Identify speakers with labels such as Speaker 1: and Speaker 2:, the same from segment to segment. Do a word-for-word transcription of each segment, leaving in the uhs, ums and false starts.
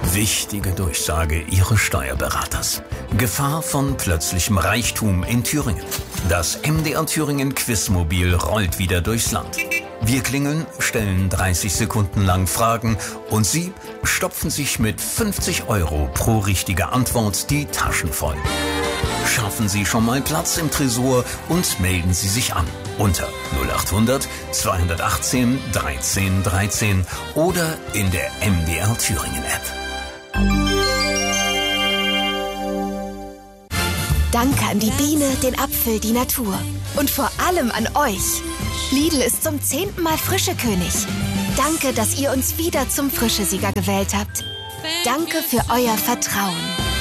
Speaker 1: Wichtige Durchsage Ihres Steuerberaters. Gefahr von plötzlichem Reichtum in Thüringen. Das M D R Thüringen Quizmobil rollt wieder durchs Land. Wir klingeln, stellen dreißig Sekunden lang Fragen und Sie stopfen sich mit fünfzig Euro pro richtige Antwort die Taschen voll. Schaffen Sie schon mal Platz im Tresor und melden Sie sich an unter null acht hundert zweihundertachtzehn dreizehn dreizehn oder in der M D R Thüringen App.
Speaker 2: Danke an die Biene, den Apfel, die Natur. Und vor allem an euch. Lidl ist zum zehnten Mal Frischekönig. Danke, dass ihr uns wieder zum Frischesieger gewählt habt. Danke für euer Vertrauen.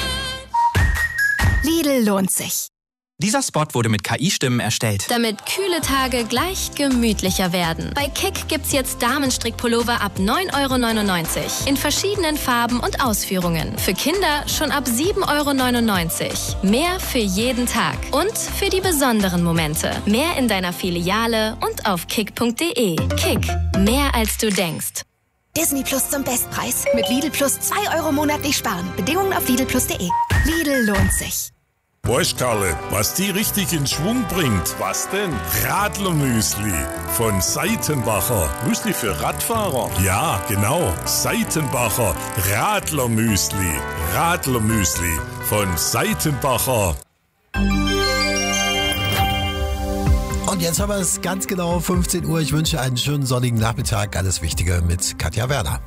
Speaker 2: Lidl lohnt sich.
Speaker 3: Dieser Spot wurde mit K I-Stimmen erstellt.
Speaker 4: Damit kühle Tage gleich gemütlicher werden. Bei Kick gibt's jetzt Damenstrickpullover ab neun Euro neunundneunzig. In verschiedenen Farben und Ausführungen. Für Kinder schon ab sieben Euro neunundneunzig. Mehr für jeden Tag. Und für die besonderen Momente. Mehr in deiner Filiale und auf kick punkt de. Kick. Mehr als du denkst.
Speaker 2: Disney Plus zum Bestpreis. Mit Lidl Plus zwei Euro monatlich sparen. Bedingungen auf lidl plus punkt de. Lidl lohnt sich.
Speaker 5: Weißt Karle, was die richtig in Schwung bringt? Was denn? Radlermüsli von Seitenbacher. Müsli für Radfahrer? Ja, genau. Seitenbacher Radlermüsli. Radlermüsli von Seitenbacher.
Speaker 6: Und jetzt haben wir es ganz genau fünfzehn Uhr. Ich wünsche einen schönen sonnigen Nachmittag. Alles Wichtige mit Katja Werner.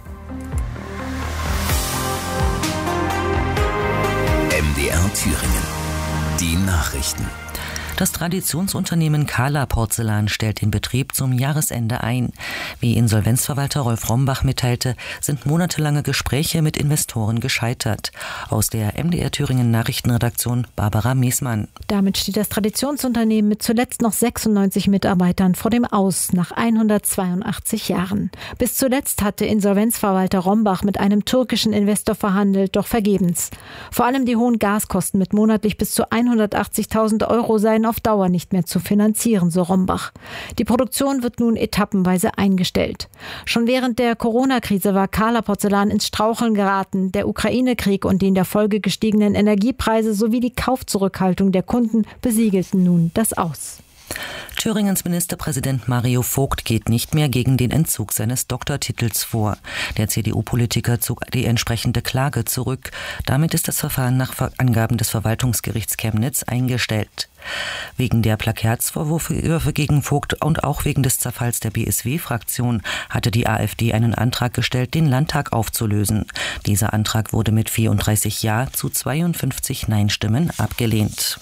Speaker 1: M D R Thüringen. Die Nachrichten.
Speaker 7: Das Traditionsunternehmen Kahler Porzellan stellt den Betrieb zum Jahresende ein. Wie Insolvenzverwalter Rolf Rombach mitteilte, sind monatelange Gespräche mit Investoren gescheitert. Aus der M D R Thüringen Nachrichtenredaktion Barbara Miesmann.
Speaker 8: Damit steht das Traditionsunternehmen mit zuletzt noch sechsundneunzig Mitarbeitern vor dem Aus nach hundertzweiundachtzig Jahren. Bis zuletzt hatte Insolvenzverwalter Rombach mit einem türkischen Investor verhandelt, doch vergebens. Vor allem die hohen Gaskosten mit monatlich bis zu hundertachtzigtausend Euro seien auf Dauer nicht mehr zu finanzieren, so Rombach. Die Produktion wird nun etappenweise eingestellt. Schon während der Corona-Krise war Kahler Porzellan ins Straucheln geraten. Der Ukraine-Krieg und die in der Folge gestiegenen Energiepreise sowie die Kaufzurückhaltung der Kunden besiegelten nun das Aus.
Speaker 7: Thüringens Ministerpräsident Mario Vogt geht nicht mehr gegen den Entzug seines Doktortitels vor. Der C D U-Politiker zog die entsprechende Klage zurück. Damit ist das Verfahren nach Angaben des Verwaltungsgerichts Chemnitz eingestellt. Wegen der Plagiatsvorwürfe gegen Vogt und auch wegen des Zerfalls der B S W-Fraktion hatte die AfD einen Antrag gestellt, den Landtag aufzulösen. Dieser Antrag wurde mit vierunddreißig Ja zu zweiundfünfzig Nein-Stimmen abgelehnt.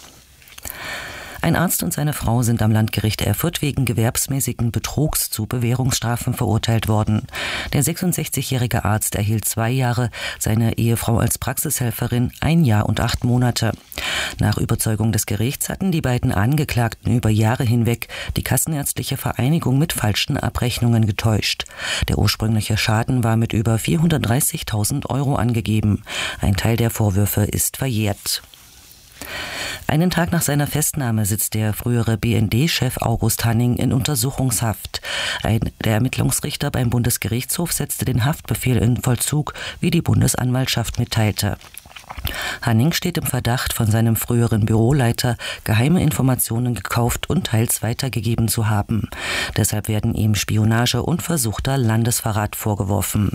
Speaker 7: Ein Arzt und seine Frau sind am Landgericht Erfurt wegen gewerbsmäßigen Betrugs zu Bewährungsstrafen verurteilt worden. Der sechsundsechzigjährige Arzt erhielt zwei Jahre, seine Ehefrau als Praxishelferin ein Jahr und acht Monate. Nach Überzeugung des Gerichts hatten die beiden Angeklagten über Jahre hinweg die Kassenärztliche Vereinigung mit falschen Abrechnungen getäuscht. Der ursprüngliche Schaden war mit über vierhundertdreißigtausend Euro angegeben. Ein Teil der Vorwürfe ist verjährt. Einen Tag nach seiner Festnahme sitzt der frühere B N D-Chef August Hanning in Untersuchungshaft. Ein, der Ermittlungsrichter beim Bundesgerichtshof setzte den Haftbefehl in Vollzug, wie die Bundesanwaltschaft mitteilte. Hanning steht im Verdacht, von seinem früheren Büroleiter geheime Informationen gekauft und teils weitergegeben zu haben. Deshalb werden ihm Spionage und versuchter Landesverrat vorgeworfen.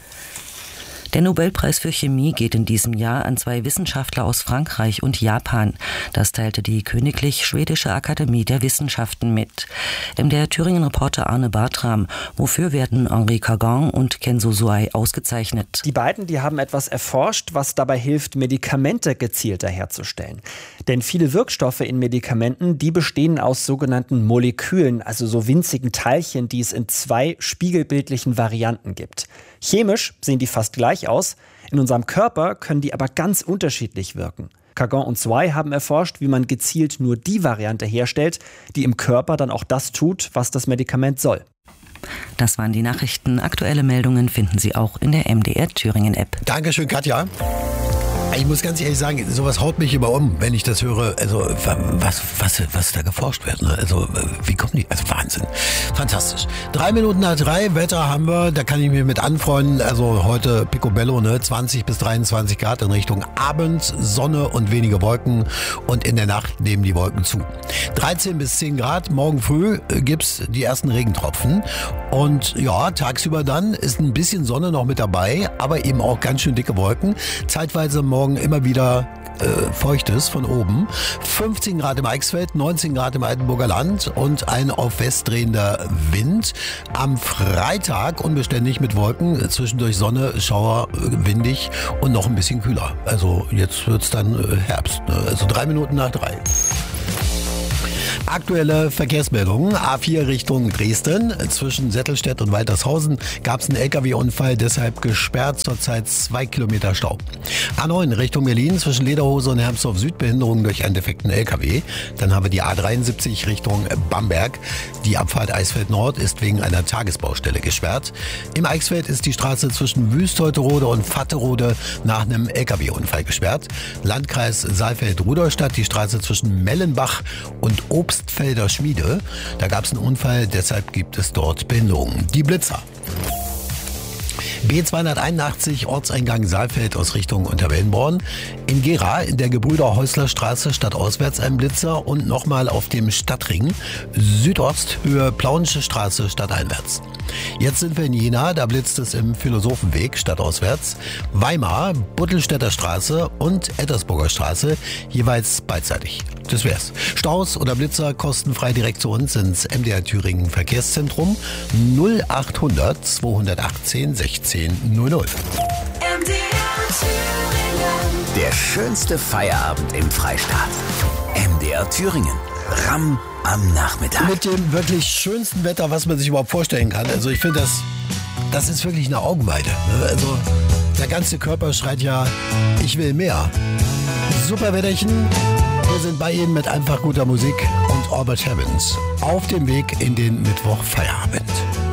Speaker 7: Der Nobelpreis für Chemie geht in diesem Jahr an zwei Wissenschaftler aus Frankreich und Japan. Das teilte die Königlich Schwedische Akademie der Wissenschaften mit. M D R Thüringen-Reporter Arne Bartram. Wofür werden Henri Kagan und Kenzo Suai ausgezeichnet?
Speaker 9: Die beiden, die haben etwas erforscht, was dabei hilft, Medikamente gezielter herzustellen. Denn viele Wirkstoffe in Medikamenten, die bestehen aus sogenannten Molekülen, also so winzigen Teilchen, die es in zwei spiegelbildlichen Varianten gibt. Chemisch sehen die fast gleich aus, in unserem Körper können die aber ganz unterschiedlich wirken. Kagan und Suai haben erforscht, wie man gezielt nur die Variante herstellt, die im Körper dann auch das tut, was das Medikament soll.
Speaker 7: Das waren die Nachrichten. Aktuelle Meldungen finden Sie auch in der M D R Thüringen App.
Speaker 6: Dankeschön, Katja. Ich muss ganz ehrlich sagen, sowas haut mich immer um, wenn ich das höre. Also was, was, was da geforscht wird. Ne? Also wie kommen die? Also Wahnsinn. Fantastisch. Drei Minuten nach drei, Wetter haben wir. Da kann ich mir mit anfreunden. Also heute Picobello, ne? zwanzig bis dreiundzwanzig Grad in Richtung Abend, Sonne und wenige Wolken. Und in der Nacht nehmen die Wolken zu. dreizehn bis zehn Grad. Morgen früh gibt's die ersten Regentropfen. Und ja, tagsüber dann ist ein bisschen Sonne noch mit dabei, aber eben auch ganz schön dicke Wolken. Zeitweise morgen immer wieder äh, Feuchtes von oben. fünfzehn Grad im Eichsfeld, neunzehn Grad im Altenburger Land und ein auf West drehender Wind. Am Freitag unbeständig mit Wolken, zwischendurch Sonne, Schauer, windig und noch ein bisschen kühler. Also jetzt wird's dann äh, Herbst. Ne? Also drei Minuten nach drei. Aktuelle Verkehrsmeldungen. A vier Richtung Dresden. Zwischen Settelstedt und Waltershausen gab es einen L K W-Unfall, deshalb gesperrt, zurzeit zwei Kilometer Stau. A neun Richtung Berlin. Zwischen Lederhose und Hermsdorf Süd Behinderung durch einen defekten L K W. Dann haben wir die A dreiundsiebzig Richtung Bamberg. Die Abfahrt Eisfeld Nord ist wegen einer Tagesbaustelle gesperrt. Im Eichsfeld ist die Straße zwischen Wüstteuterode und Vatterode nach einem L K W-Unfall gesperrt. Landkreis Saalfeld-Rudolstadt, die Straße zwischen Mellenbach und Obst Felder Schmiede. Da gab es einen Unfall, deshalb gibt es dort Behinderungen. Die Blitzer. B zweihunderteinundachtzig, Ortseingang Saalfeld aus Richtung Unterwellenborn. In Gera in der Gebrüder-Häusler-Straße stadtauswärts ein Blitzer und nochmal auf dem Stadtring Südost Höhe Plauensche Straße stadteinwärts. Jetzt sind wir in Jena, da blitzt es im Philosophenweg stadtauswärts. Weimar, Buttelstädter Straße und Ettersburger Straße jeweils beidseitig. Das wär's. Staus oder Blitzer kostenfrei direkt zu uns ins M D R Thüringen Verkehrszentrum null achthundert zweihundertachtzehn sechzehn null null.
Speaker 1: M D R Thüringen. Der schönste Feierabend im Freistaat. M D R Thüringen. Ramm am Nachmittag.
Speaker 6: Mit dem wirklich schönsten Wetter, was man sich überhaupt vorstellen kann. Also ich finde, das, das ist wirklich eine Augenweide. Also der ganze Körper schreit ja, ich will mehr. Super Wetterchen. Wir sind bei Ihnen mit einfach guter Musik und Albert Heavens auf dem Weg in den Mittwoch Feierabend.